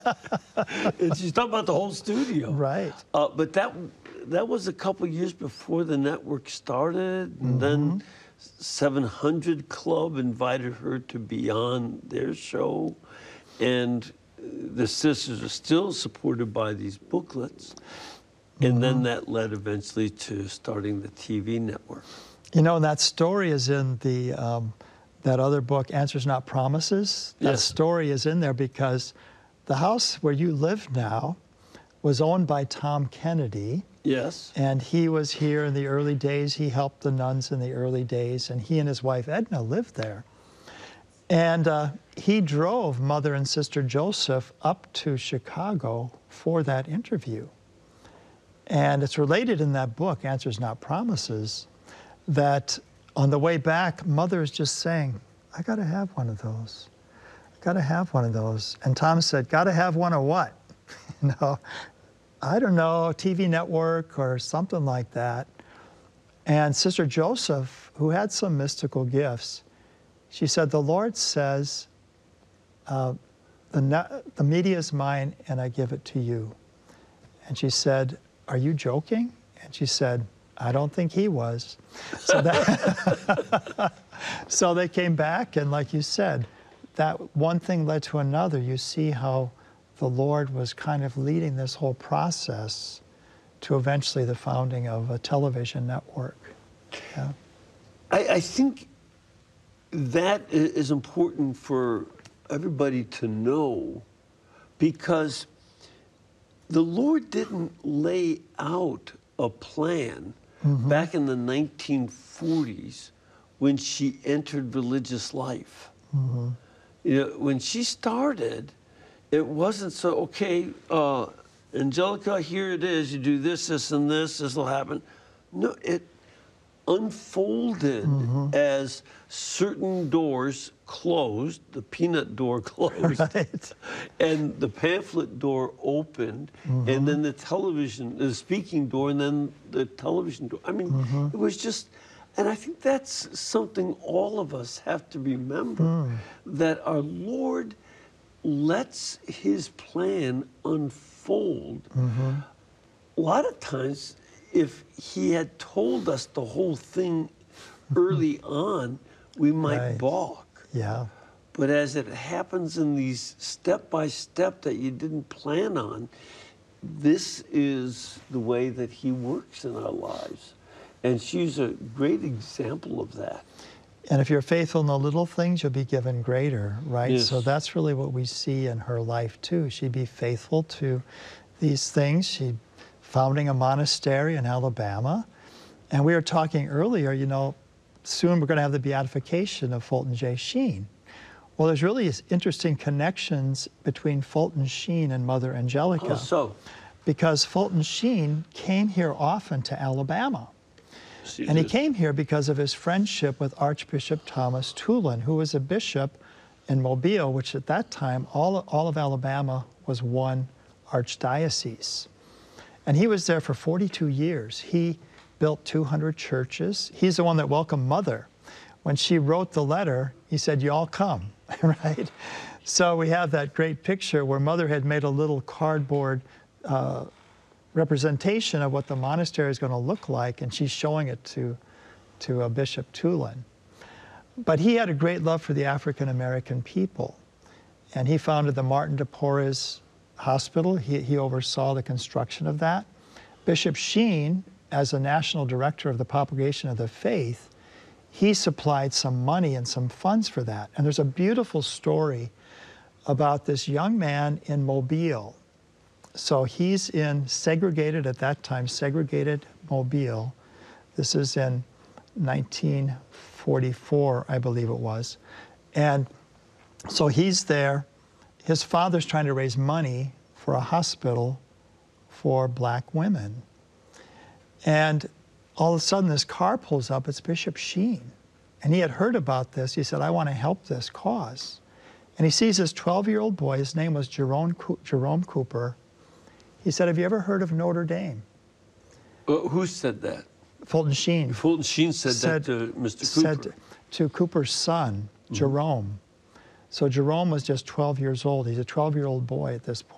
And she's talking about the whole studio. Right. But that was a couple years before the network started, and then 700 Club invited her to be on their show, and the sisters are still supported by these booklets, and then that led eventually to starting the TV network. You know, that story is in the that other book, Answers Not Promises. That story is in there because the house where you live now was owned by Tom Kennedy. Yes. And he was here in the early days. He helped the nuns in the early days, and he and his wife Edna lived there. And he drove Mother and Sister Joseph up to Chicago for that interview. And it's related in that book, Answers Not Promises, that on the way back, Mother is just saying, I got to have one of those. I got to have one of those. And Tom said, got to have one of what? You know, I don't know, TV network or something like that. And Sister Joseph, who had some mystical gifts, she said, the Lord says, the media is mine and I give it to you. And she said, are you joking? And she said, I don't think he was. So, so they came back, and like you said, that one thing led to another. You see how the Lord was kind of leading this whole process to eventually the founding of a television network. Yeah. I think that is important for everybody to know, because the Lord didn't lay out a plan back in the 1940s when she entered religious life. You know, when she started, it wasn't so, okay, Angelica, here it is, you do this, this, and this will happen. No, it unfolded as certain doors closed, the peanut door closed, and the pamphlet door opened, and then the speaking door, and then the television door. I mean, it was just, and I think that's something all of us have to remember, that our Lord lets his plan unfold. A lot of times, if he had told us the whole thing early on, we might balk. Yeah. But as it happens in these step-by-step that you didn't plan on, this is the way that he works in our lives. And she's a great example of that. And if you're faithful in the little things, you'll be given greater, right? Yes. So that's really what we see in her life too. She'd be faithful to these things. She founding a monastery in Alabama. And we were talking earlier, you know, soon we're going to have the beatification of Fulton J. Sheen. Well, there's really interesting connections between Fulton Sheen and Mother Angelica. How so? Because Fulton Sheen came here often to Alabama. And he came here because of his friendship with Archbishop Thomas Tulin, who was a bishop in Mobile, which at that time, all of Alabama was one archdiocese. And he was there for 42 years. He built 200 churches. He's the one that welcomed Mother. When she wrote the letter, he said, y'all come, right? So we have that great picture where Mother had made a little cardboard representation of what the monastery is going to look like, and she's showing it to Bishop Tulin. But he had a great love for the African-American people, and he founded the Martin de Porres Hospital. He oversaw the construction of that. Bishop Sheen, as a national director of the propagation of the faith, he supplied some money and some funds for that. And there's a beautiful story about this young man in Mobile. So he's in segregated, at that time, segregated Mobile. This is in 1944, I believe it was. And so he's there. His father's trying to raise money for a hospital for black women. And all of a sudden, this car pulls up. It's Bishop Sheen. And he had heard about this. He said, I want to help this cause. And he sees this 12-year-old boy. His name was Jerome Cooper. He said, have you ever heard of Notre Dame? Who said that? Fulton Sheen. Fulton Sheen said that to Mr. Cooper. Said to Cooper's son, Jerome. So Jerome was just 12 years old. He's a 12-year-old boy at this point.